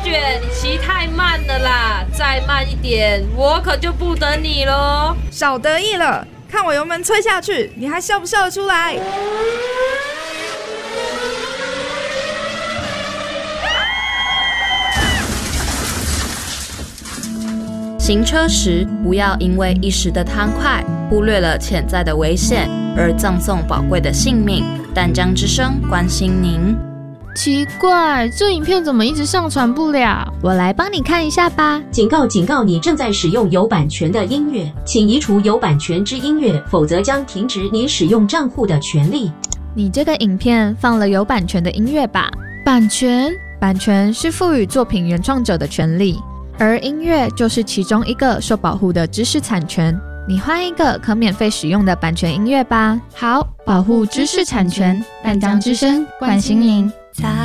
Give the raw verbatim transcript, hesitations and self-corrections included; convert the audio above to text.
卷，你骑太慢了啦，再慢一点，我可就不等你咯。 少得意了，看我油门催下去，你还笑不笑得出来？ 行车时不要因为一时的贪快，忽略了潜在的危险，而葬送宝贵的性命。淡江之声关心您。 奇怪，这影片怎么一直上传不了？ 我来帮你看一下吧。 警告警告，你正在使用有版权的音乐，请移除有版权之音乐，否则将停止你使用账户的权利。 你这个影片放了有版权的音乐吧？ 版权？ 版权是赋予作品原创者的权利，而音乐就是其中一个受保护的知识产权。你换一个可免费使用的版权音乐吧。 好，保护知识产权，淡江之声关心您。